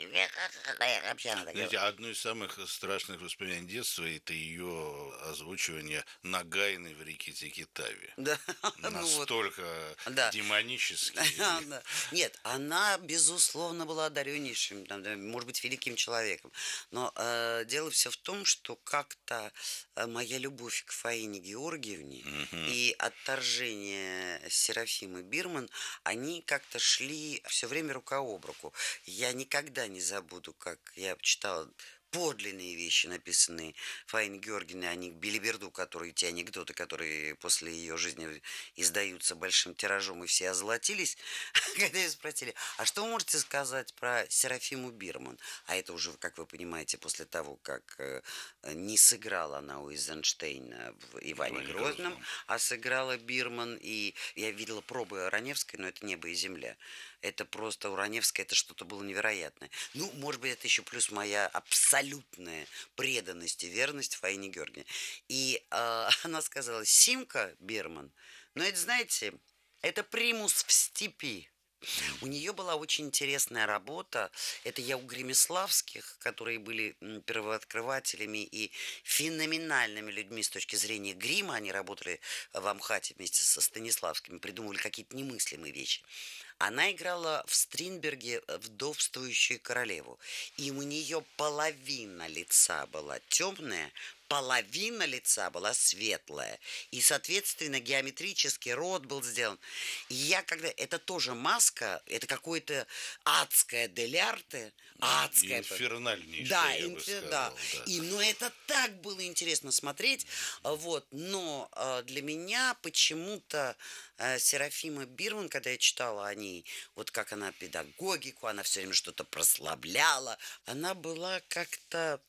Знаете, одно из самых страшных воспоминаний детства – это ее озвучивание Нагайны в Рикки-Тикки-Тави. Да. Настолько ну, вот. демонически. Да. Нет, она, безусловно, была одареннейшим, может быть, великим человеком. Но э, дело все в том, что как-то моя любовь к Фаине Георгиевне угу. и отторжение Серафимы Бирман, они как-то шли все время рука об руку. Я никогда не забуду, как я читала подлинные вещи, написанные Фаиной Георгиевной, а не белиберду, которые, те анекдоты, которые после ее жизни издаются большим тиражом, и все озолотились, когда ее спросили, а что вы можете сказать про Серафиму Бирман? А это уже, как вы понимаете, после того, как э, не сыграла она у Эйзенштейна в «Иване Грозном», а сыграла Бирман, и я видела пробы Раневской, но это «Небо и земля». Это просто у Раневской это что-то было невероятное. Ну, может быть, это еще плюс моя абсолютная преданность и верность Фаине Георгиевне. И э, она сказала, Симка Бирман, ну, это, знаете, это примус в степи. У нее была очень интересная работа. Это я у Гремиславских, которые были первооткрывателями и феноменальными людьми с точки зрения грима. Они работали в Амхате вместе со Станиславскими, придумывали какие-то немыслимые вещи. Она играла в Стринберге вдовствующую королеву. И у нее половина лица была темная, половина лица была светлая. И, соответственно, геометрический рот был сделан. И я когда... Это тоже маска, это какое-то адское дель-арте. Адское. Инфернальнейшее, да, я инфер... бы сказал, да. да. И, ну, это так было интересно смотреть. Вот. Но э, для меня почему-то э, Серафима Бирман, когда я читала о ней, вот как она педагогику, она все время что-то прославляла, она была как-то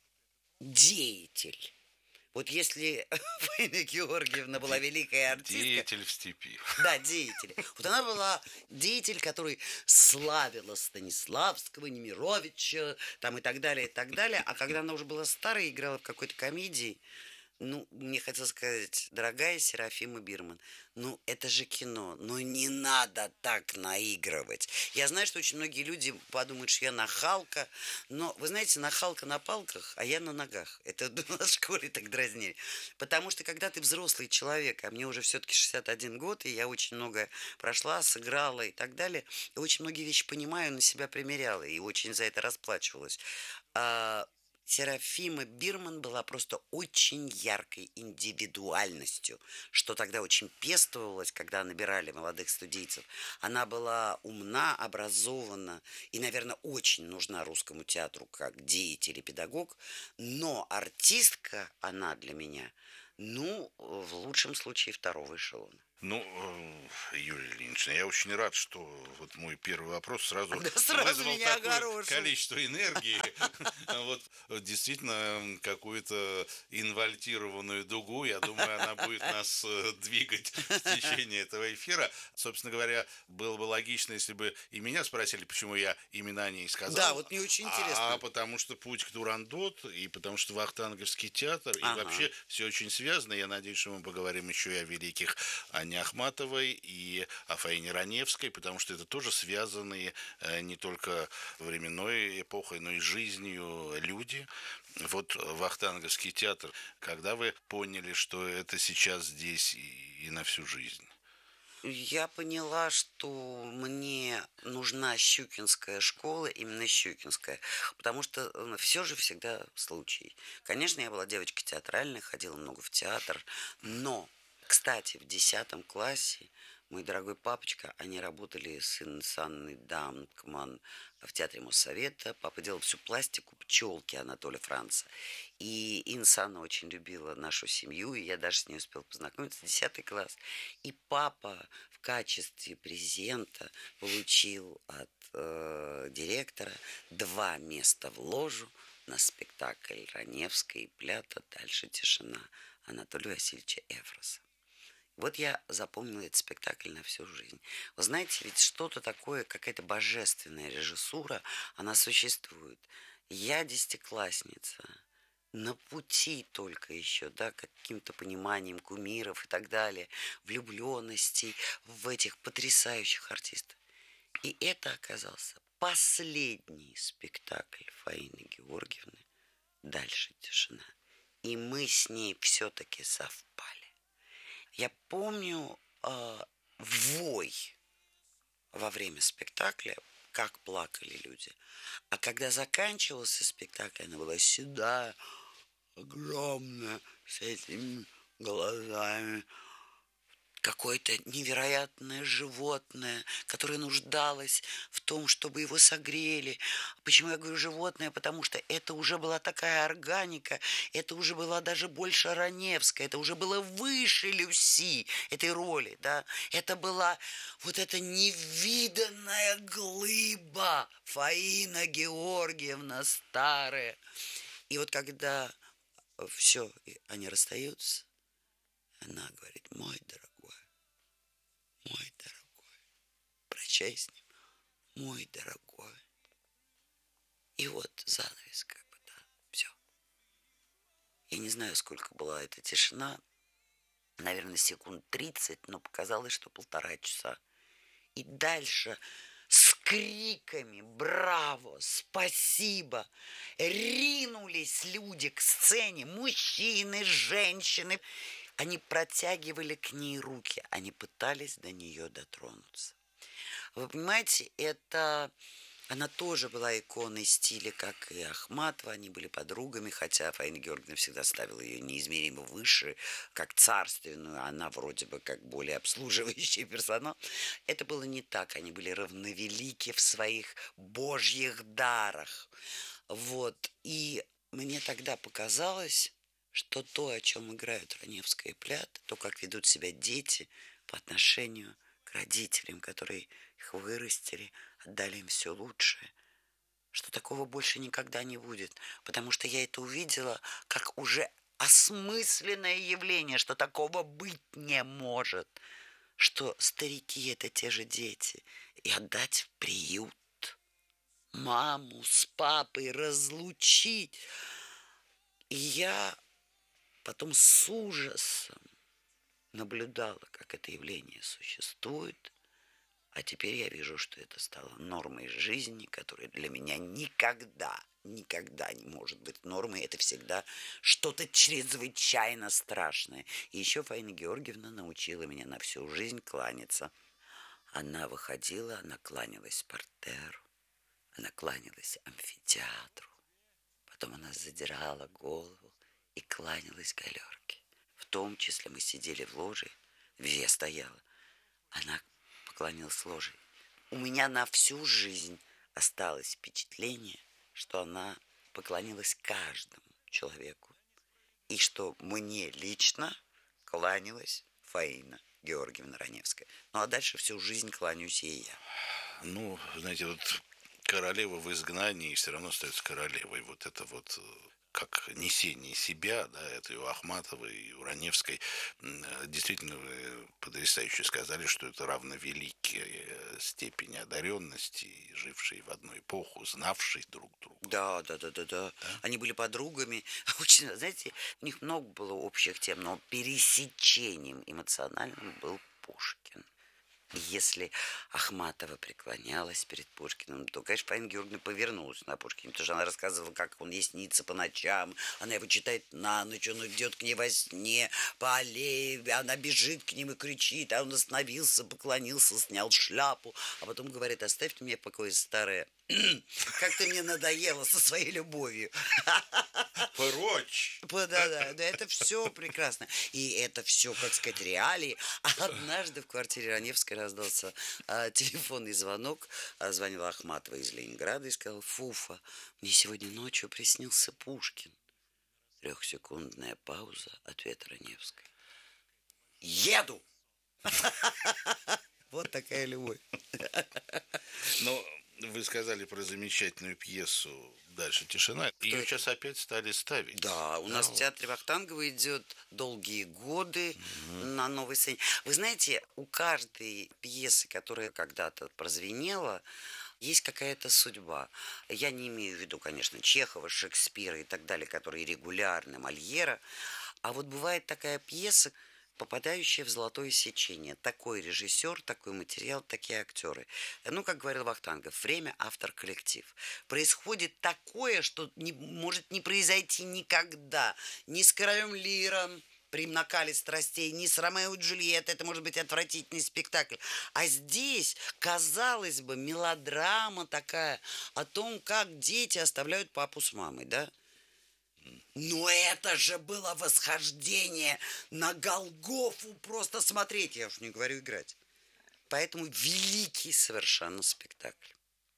деятель. Вот если Фаина Георгиевна была великая артистка... Деятель в степи. Да, деятель. Вот она была деятель, который славила Станиславского, Немировича, там и так далее, и так далее. А когда она уже была старая, играла в какой-то комедии, Ну, мне хотелось сказать, дорогая Серафима Бирман, ну, это же кино, ну, не надо так наигрывать. Я знаю, что очень многие люди подумают, что я нахалка, но, вы знаете, нахалка на палках, а я на ногах. Это у нас в школе так дразнили. Потому что, когда ты взрослый человек, а мне уже все-таки шестьдесят один год, и я очень много прошла, сыграла и так далее, и очень многие вещи понимаю, на себя примеряла, и очень за это расплачивалась. А Серафима Бирман была просто очень яркой индивидуальностью, что тогда очень пестовалось, когда набирали молодых студийцев. Она была умна, образована и, наверное, очень нужна русскому театру как деятель и педагог, но артистка она для меня, ну, в лучшем случае, второго эшелона. Ну, Юлия Ильинична, я очень рад, что вот мой первый вопрос сразу, да сразу вызвал меня такое огорошил. количество энергии. Вот действительно какую-то инвольтированную дугу, я думаю, она будет нас двигать в течение этого эфира. Собственно говоря, было бы логично, если бы и меня спросили, почему я именно о ней сказал. Да, вот мне очень интересно. А потому что путь к Турандот, и потому что Вахтанговский театр, и Ага. вообще все очень связано. Я надеюсь, что мы поговорим еще и о великих Анне Ахматовой и о Фаине Раневской, потому что это тоже связанные э, не только временной эпохой, но и жизнью люди. Вот Вахтанговский театр, когда вы поняли, что это сейчас здесь и, и на всю жизнь? Я поняла, что мне нужна щукинская школа, именно щукинская, потому что все же всегда случай. Конечно, я была девочкой театральной, ходила много в театр, но, кстати, в десятом классе мой дорогой папочка, они работали с Инной Данкман в театре Моссовета. Папа делал всю пластику «Пчелки» Анатолия Франца. И Инна очень любила нашу семью, и я даже с ней успела познакомиться. Десятый класс. И папа в качестве презента получил от э, директора два места в ложу на спектакль «Раневская и Плята. Дальше тишина» Анатолия Васильевича Эфроса. Вот я запомнила этот спектакль на всю жизнь. Вы знаете, ведь что-то такое, какая-то божественная режиссура, она существует. Я десятиклассница, на пути только еще, да, каким-то пониманием кумиров и так далее, влюбленностей в этих потрясающих артистов. И это оказался последний спектакль Фаины Георгиевны «Дальше тишина». И мы с ней все-таки совпали. Я помню э, вой во время спектакля, как плакали люди. А когда заканчивался спектакль, она была седая, огромная, с этими глазами. Какое-то невероятное животное, которое нуждалось в том, чтобы его согрели. Почему я говорю животное? Потому что это уже была такая органика, это уже была даже больше Раневская, это уже было выше Люси этой роли, да. Это была вот эта невиданная глыба Фаина Георгиевна старая. И вот когда все, они расстаются, она говорит: мой дорогой, мой дорогой, прощай с ним, мой дорогой. И вот занавес, как бы, да, все. Я не знаю, сколько была эта тишина, наверное, секунд тридцать, но показалось, что полтора часа. И дальше с криками «Браво! Спасибо!» ринулись люди к сцене, мужчины, женщины. Они протягивали к ней руки, они пытались до нее дотронуться. Вы понимаете, это... Она тоже была иконой стиля, как и Ахматова, они были подругами, хотя Фаина Георгиевна всегда ставила ее неизмеримо выше, как царственную, она вроде бы как более обслуживающий персонал. Это было не так, они были равновелики в своих божьих дарах. Вот, и мне тогда показалось, что то, о чем играют Раневская и Плята, то, как ведут себя дети по отношению к родителям, которые их вырастили, отдали им все лучшее, что такого больше никогда не будет, потому что я это увидела как уже осмысленное явление, что такого быть не может, что старики — это те же дети, и отдать в приют, маму с папой разлучить. И я потом с ужасом наблюдала, как это явление существует, а теперь я вижу, что это стало нормой жизни, которая для меня никогда, никогда не может быть нормой. Это всегда что-то чрезвычайно страшное. И еще Фаина Георгиевна научила меня на всю жизнь кланяться. Она выходила, она кланялась партеру, она кланялась амфитеатру. Потом она задирала голову и кланялась галерке. В том числе мы сидели в ложе, я стояла. Она поклонилась ложе. У меня на всю жизнь осталось впечатление, что она поклонилась каждому человеку. И что мне лично кланялась Фаина Георгиевна Раневская. Ну, а дальше всю жизнь кланяюсь ей я. Ну, знаете, вот королева в изгнании все равно остается королевой. Вот это вот как несение себя, да, это и у Ахматовой, и у Раневской. Действительно, вы потрясающе сказали, что это равновеликие степени одаренности, жившие в одну эпоху, знавшие друг друга. Да, да, да, да, да. Они были подругами. Очень, знаете, у них много было общих тем, но пересечением эмоциональным был Пушкин. Если Ахматова преклонялась перед Пушкиным, то, конечно, Фаина Георгиевна повернулась на Пушкина, потому что она рассказывала, как он ей снится по ночам, она его читает на ночь, он идет к ней во сне по аллее, она бежит к ним и кричит, а он остановился, поклонился, снял шляпу, а потом говорит: оставьте меня в покое, старая, как ты мне надоела со своей любовью. Прочь! Да, да, да, это все прекрасно. И это все, как сказать, реалии. А однажды в квартире Раневской раздался а, телефонный звонок. А, звонила Ахматова из Ленинграда и сказала: Фуфа, мне сегодня ночью приснился Пушкин. Трехсекундная пауза, ответ Раневской: еду! Вот такая любовь. Ну, вы сказали про замечательную пьесу «Дальше тишина». Ее сейчас опять стали ставить. Да, у нас в театре Вахтангова идет долгие годы угу. на новой сцене. Вы знаете, у каждой пьесы, которая когда-то прозвенела, есть какая-то судьба. Я не имею в виду, конечно, Чехова, Шекспира и так далее, которые регулярны, Мольера. А вот бывает такая пьеса, попадающая в золотое сечение. Такой режиссер, такой материал, такие актеры. Ну, как говорил Вахтангов, время, автор, коллектив. Происходит такое, что не, может не произойти никогда. Ни с королем Лиром при накале страстей, ни с Ромео и Джульеттой. Это может быть отвратительный спектакль. А здесь, казалось бы, мелодрама такая о том, как дети оставляют папу с мамой, да? Но это же было восхождение на Голгофу, просто смотреть, я уж не говорю играть. Поэтому великий совершенно спектакль.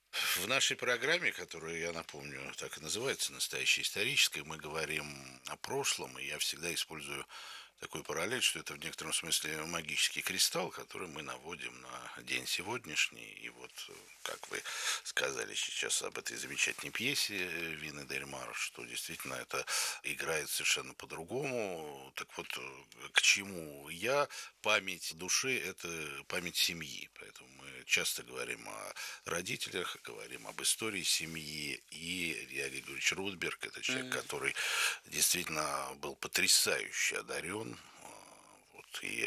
В нашей программе, которую, я напомню, так и называется, «Настоящая историческая», мы говорим о прошлом, и я всегда использую такой параллель, что это в некотором смысле магический кристалл, который мы наводим на день сегодняшний. И вот, как вы сказали сейчас об этой замечательной пьесе Вины дель Мар, что действительно это играет совершенно по-другому. Так вот, к чему я? Память души – это память семьи. Поэтому мы часто говорим о родителях, говорим об истории семьи. И Илья Григорьевич Рудберг – это человек, mm-hmm. который действительно был потрясающе одарен. Вот, и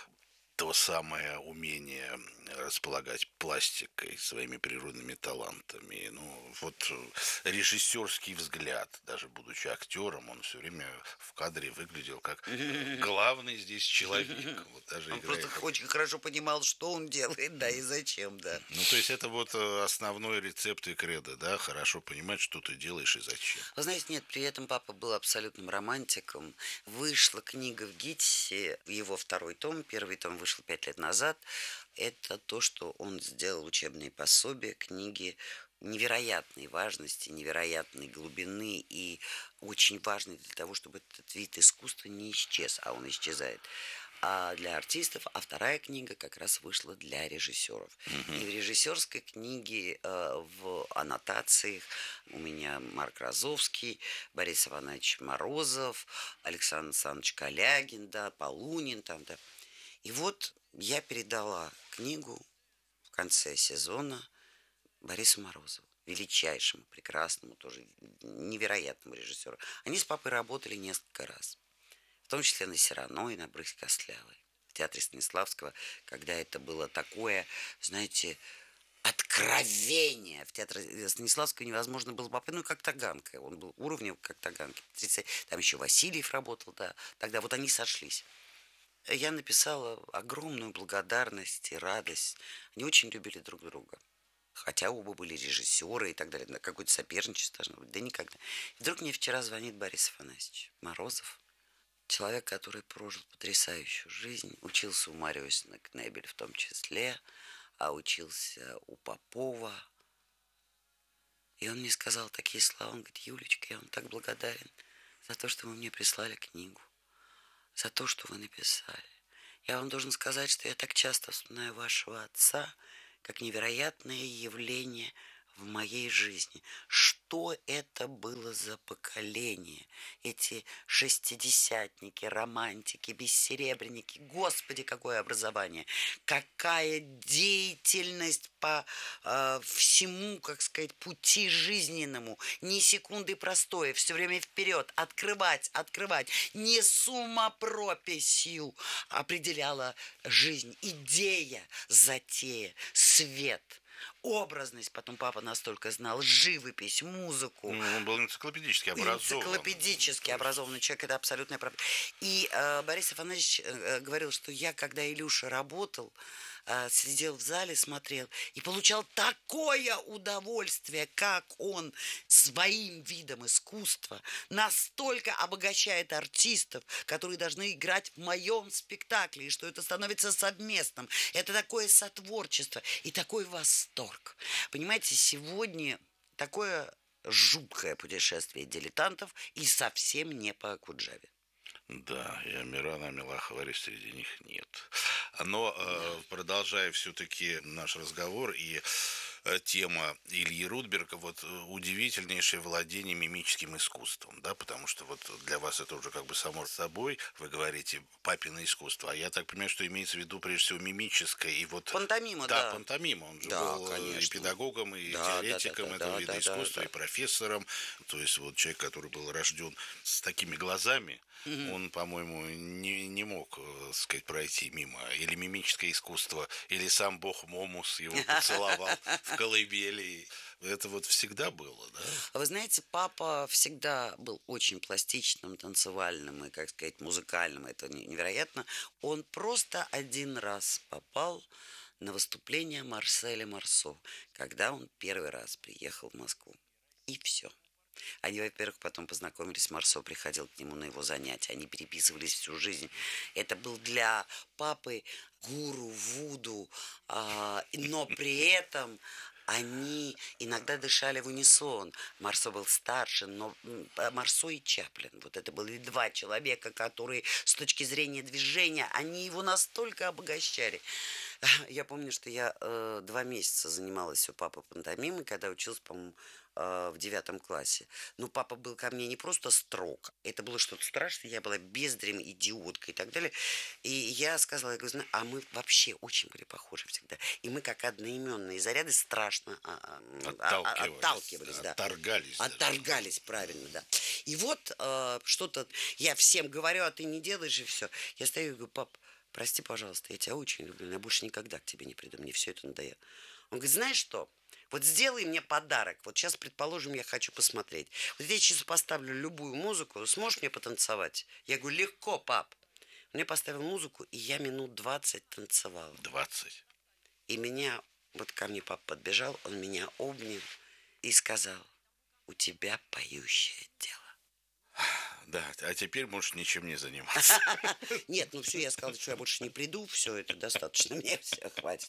то самое умение располагать пластикой, своими природными талантами. Ну, вот режиссерский взгляд, даже будучи актером, он все время в кадре выглядел как главный здесь человек. Вот даже он просто как... очень хорошо понимал, что он делает, да, и зачем, да. Ну, то есть это вот основной рецепт и кредо, да, хорошо понимать, что ты делаешь и зачем. Вы знаете, нет, при этом папа был абсолютным романтиком. Вышла книга в ГИТИСе, его второй том, первый том вышел пять лет назад. Это то, что он сделал учебные пособия, книги невероятной важности, невероятной глубины и очень важной для того, чтобы этот вид искусства не исчез, а он исчезает. А для артистов, а вторая книга как раз вышла для режиссеров. Mm-hmm. И в режиссерской книге, э, в аннотациях у меня Марк Розовский, Борис Иванович Морозов, Александр Александрович Калягин, да, Полунин там, да. И вот я передала книгу в конце сезона Борису Морозову, величайшему, прекрасному, тоже невероятному режиссеру. Они с папой работали несколько раз. в том числе на Сирано и на Брысь Костлявой, в театре Станиславского, когда это было такое, знаете, откровение. В театре Станиславского невозможно было попасть, ну, как Таганка. Он был уровнем, как Таганка. Там еще Васильев работал, да. Тогда вот они сошлись. Я написала огромную благодарность и радость. Они очень любили друг друга. Хотя оба были режиссеры и так далее. Какое-то соперничество должно быть. Да никогда. И вдруг мне вчера звонит Борис Афанасьевич Морозов. Человек, который прожил потрясающую жизнь. Учился у Марьосина Кнебеля в том числе. А учился у Попова. И он мне сказал такие слова. Он говорит: Юлечка, я вам так благодарен за то, что вы мне прислали книгу. За то, что вы написали. Я вам должен сказать, что я так часто вспоминаю вашего отца, как невероятное явление в моей жизни. Что это было за поколение? Эти шестидесятники, романтики, бессеребренники. Господи, какое образование! Какая деятельность по э, всему, как сказать, пути жизненному. Ни секунды простоя, все время вперед. Открывать, открывать. Не суммопрописью определяла жизнь. Идея, затея, свет. Образность, потом папа настолько знал, живопись, музыку. Ну, он был энциклопедически образован. Энциклопедически образованный человек, это абсолютная правда. И э, Борис Афанасьевич э, говорил, что я, когда Илюша работал, э, сидел в зале, смотрел и получал такое удовольствие, как он своим видом искусства настолько обогащает артистов, которые должны играть в моем спектакле, и что это становится совместным. Это такое сотворчество и такой восторг. Понимаете, сегодня такое жуткое путешествие дилетантов и совсем не по Акуджаве. Да, и Амирана Мелахова среди них нет. Но э, продолжая все-таки наш разговор и э, тема Ильи Рудберга, вот удивительнейшее владение мимическим искусством, да, потому что вот для вас это уже как бы само собой, вы говорите папино искусство, а я так понимаю, что имеется в виду прежде всего мимическое и вот... Пантомима, да. Да, пантомима, он же да, был конечно. И педагогом, и да, теоретиком да, да, этого да, вида да, искусства, да, и профессором, то есть вот человек, который был рожден с такими глазами, угу. Он, по-моему, не, не мог, так сказать, пройти мимо. Или мимическое искусство, или сам бог Момус его поцеловал в колыбели. Это вот всегда было, да? Вы знаете, папа всегда был очень пластичным, танцевальным и, как сказать, музыкальным. Это невероятно. Он просто один раз попал на выступление Марселя Марсо, когда он первый раз приехал в Москву. И все. Они, во-первых, потом познакомились, Марсо приходил к нему на его занятия, они переписывались всю жизнь. Это был для папы гуру, вуду, а, но при этом они иногда дышали в унисон. Марсо был старше, но Марсо и Чаплин, вот это были два человека, которые с точки зрения движения, они его настолько обогащали. Я помню, что я э, два месяца занималась у папы пантомимой, когда училась, по-моему, в девятом классе. Но папа был ко мне не просто строг, это было что-то страшное, я была бездарем, идиоткой и так далее. И я сказала, я говорю, а мы вообще очень были похожи всегда. И мы как одноименные заряды страшно отталкивались, отталкивались да. Отторгались. Отторгались, даже. Правильно, да. И вот э, что-то я всем говорю, а ты не делаешь, и все. Я стою и говорю, пап, прости, пожалуйста, я тебя очень люблю, но я больше никогда к тебе не приду, мне все это надоело. Он говорит, знаешь что? Вот сделай мне подарок. Вот сейчас, предположим, я хочу посмотреть. Вот я сейчас поставлю любую музыку. Сможешь мне потанцевать? Я говорю, легко, пап. Он мне поставил музыку, и я минут двадцать танцевала. Двадцать? И меня, вот ко мне папа подбежал, он меня обнял и сказал, у тебя поющее дело. Да, а теперь можешь ничем не заниматься. Нет, ну все, я сказал, что я больше не приду, все, это достаточно, мне все хватит.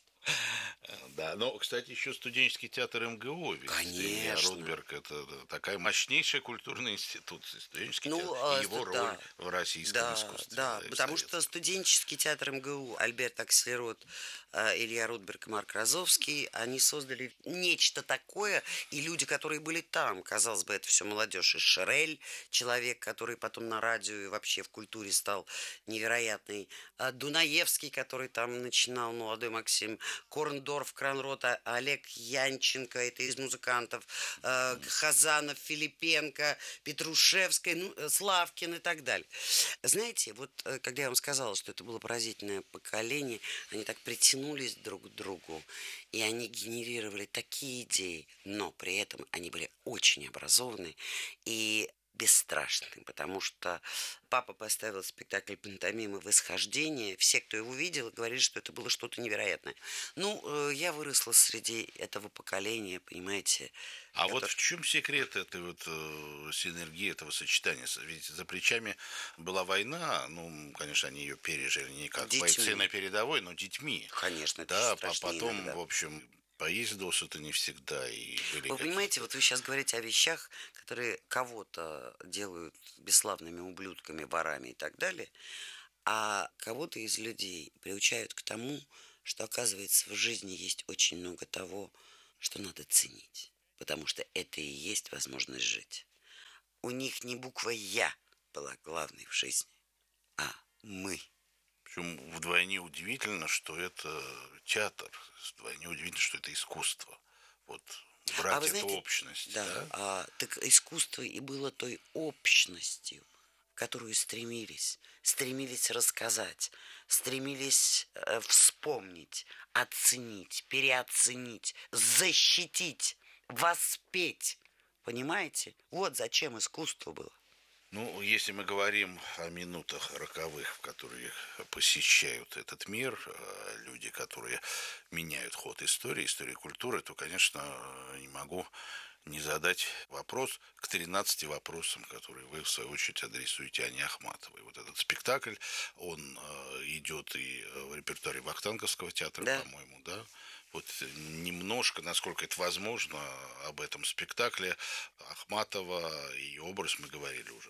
Да, но, кстати, еще студенческий театр эм гэ о, ведь Илья Рудберг, это такая мощнейшая культурная институция, студенческий ну, театр, и его да, роль в российском да, искусстве. Да, да, потому что студенческий театр эм гэ о, Альберт Акселерот, Илья Рудберг и Марк Розовский, они создали нечто такое, и люди, которые были там, казалось бы, это все молодежь, и Шерель, человек, который потом на радио и вообще в культуре стал невероятный, Дунаевский, который там начинал, молодой Максим, Корндор, Невзоров, Кранрота, Олег Янченко, это из музыкантов, э, Хазанов, Филипенко, Петрушевская, ну, Славкин и так далее. Знаете, вот когда я вам сказала, что это было поразительное поколение, они так притянулись друг к другу, и они генерировали такие идеи, но при этом они были очень образованы и бесстрашны, потому что папа поставил спектакль «Пантомимы. Восхождение». Все, кто его видел, говорили, что это было что-то невероятное. Ну, я выросла среди этого поколения, понимаете. А это... вот в чем секрет этой вот э, синергии, этого сочетания? Ведь за плечами была война, ну, конечно, они ее пережили не как детьми. Бойцы на передовой, но детьми. Конечно, это да, а потом, иногда. В общем... Поесть досыта не всегда. И были вы понимаете, вот вы сейчас говорите о вещах, которые кого-то делают бесславными ублюдками, ворами и так далее, а кого-то из людей приучают к тому, что, оказывается, в жизни есть очень много того, что надо ценить, потому что это и есть возможность жить. У них не буква «Я» была главной в жизни, а «Мы». Причем вдвойне удивительно, что это театр, вдвойне удивительно, что это искусство. Вот брать а вы эту знаете, общность. Да, да? А, так искусство и было той общностью, в которую стремились. Стремились рассказать, стремились э, вспомнить, оценить, переоценить, защитить, воспеть. Понимаете? Вот зачем искусство было. Ну, если мы говорим о минутах роковых, в которые посещают этот мир, люди, которые меняют ход истории, истории культуры, то, конечно, не могу не задать вопрос к тринадцати вопросам, которые вы, в свою очередь, адресуете Ане Ахматовой. Вот этот спектакль, он идет и в репертуаре Вахтанговского театра, да. по-моему, да? Вот немножко, насколько это возможно, об этом спектакле Ахматова, ее образ, мы говорили уже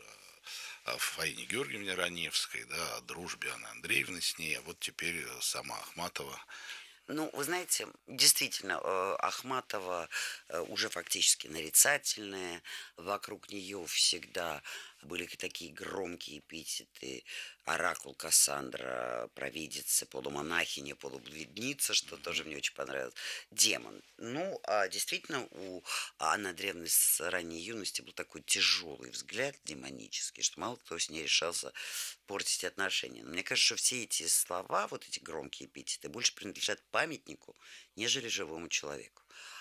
о Фаине Георгиевне Раневской, да, о дружбе Анны Андреевны с ней, а вот теперь сама Ахматова. Ну, вы знаете, действительно, Ахматова уже фактически нарицательная, вокруг нее всегда были такие громкие эпитеты: оракул Кассандра, провидица, полумонахиня, полублудница, что mm-hmm. тоже мне очень понравилось, демон. Ну, а действительно, у Анны Андреевны с ранней юности был такой тяжелый взгляд демонический, что мало кто с ней решался портить отношения. Но мне кажется, что все эти слова, вот эти громкие эпитеты, больше принадлежат памятнику, нежели живому человеку.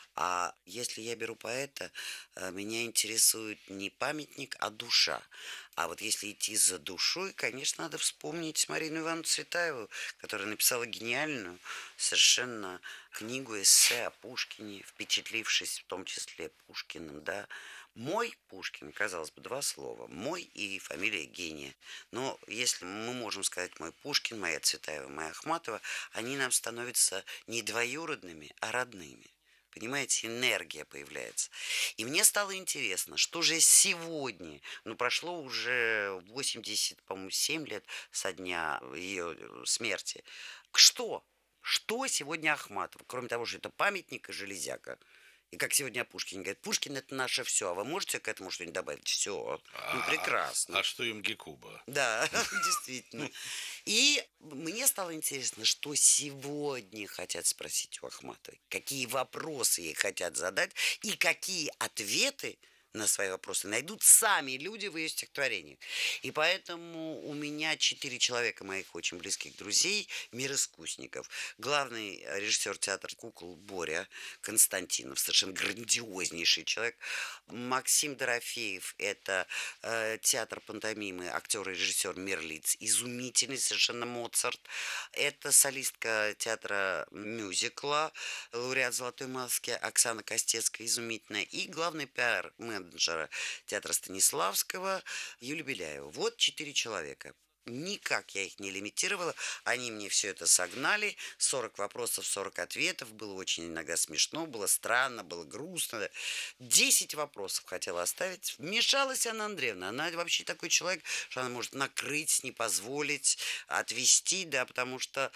А если я беру поэта, меня интересует не памятник, а душа. А вот если идти за душой, конечно, надо вспомнить Марину Ивановну Цветаеву, которая написала гениальную совершенно книгу, эссе о Пушкине, впечатлившись в том числе Пушкиным, да. Мой Пушкин, казалось бы, два слова. Мой и фамилия гения. Но если мы можем сказать мой Пушкин, моя Цветаева, моя Ахматова, они нам становятся не двоюродными, а родными. Понимаете, энергия появляется. И мне стало интересно, что же сегодня, ну, прошло уже восемьдесят, по-моему, семь лет со дня ее смерти. Что? Что сегодня Ахматова? Кроме того, что это памятник и железяка. И как сегодня о Пушкине говорят, Пушкин — это наше все. А вы можете к этому что-нибудь добавить? Все. Ну, прекрасно. А, а что им Гекуба? Да, действительно. И мне стало интересно, что сегодня хотят спросить у Ахматовой. Какие вопросы ей хотят задать и какие ответы на свои вопросы найдут сами люди в ее стихотворениях. И поэтому у меня четыре человека, моих очень близких друзей, мир искусников. Главный режиссер театра кукол Боря Константинов, совершенно грандиознейший человек. Максим Дорофеев, это э, театр пантомимы, актер и режиссер Мерлиц, изумительный совершенно Моцарт. Это солистка театра мюзикла, лауреат «Золотой маски» Оксана Костецкая, изумительная. И главный пиар-менеджер театра Станиславского Юлия Беляева. Вот четыре человека. Никак я их не лимитировала. Они мне все это согнали. сорок вопросов, сорок ответов. Было очень иногда смешно, было странно, было грустно. десять вопросов хотела оставить. Вмешалась Анна Андреевна. Она вообще такой человек, что она может накрыть, не позволить, отвести, да, потому что...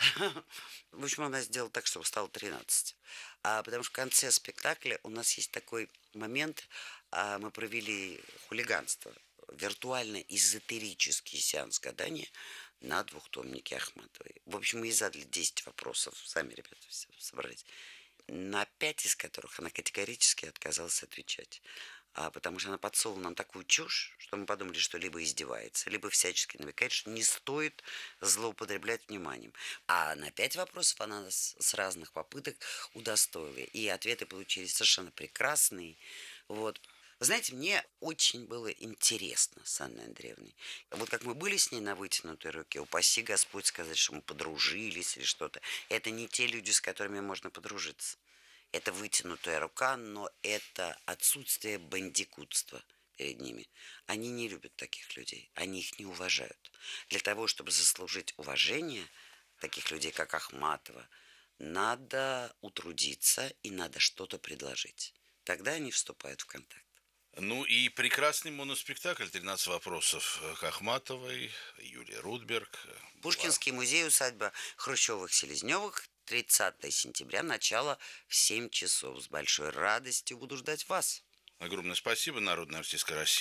В общем, она сделала так, чтобы стало тринадцать. А потому что в конце спектакля у нас есть такой момент, а мы провели хулиганство, виртуально-эзотерический сеанс гадания на двухтомнике Ахматовой. В общем, мы ей задали десять вопросов, сами ребята все собрались, на пять из которых она категорически отказалась отвечать. А потому что она подсунула нам такую чушь, что мы подумали, что либо издевается, либо всячески намекает, что не стоит злоупотреблять вниманием. А на пять вопросов она нас с разных попыток удостоила. И ответы получились совершенно прекрасные. Вот. Вы знаете, мне очень было интересно с Анной Андреевной. Вот как мы были с ней на вытянутой руке, упаси Господь сказать, что мы подружились или что-то. Это не те люди, с которыми можно подружиться. Это вытянутая рука, но это отсутствие бандикутства перед ними. Они не любят таких людей, они их не уважают. Для того, чтобы заслужить уважение таких людей, как Ахматова, надо утрудиться и надо что-то предложить. Тогда они вступают в контакт. Ну и прекрасный моноспектакль «тринадцать вопросов» к Ахматовой, Юлия Рудберг. Пушкинский музей, усадьба Хрущевых-Селезневых, тридцатое сентября, начало в семь часов. С большой радостью буду ждать вас. Огромное спасибо, Народная артистка России.